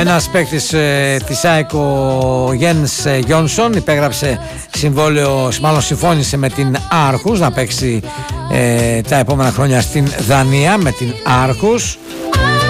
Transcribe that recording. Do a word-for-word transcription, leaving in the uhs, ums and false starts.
Ένας παίκτης ε, της ΑΕΚ, ο Γιένς Γιόνσον, υπέγραψε συμβόλαιο, μάλλον συμφώνησε με την Άρχους να παίξει ε, τα επόμενα χρόνια στην Δανία με την Άρχους.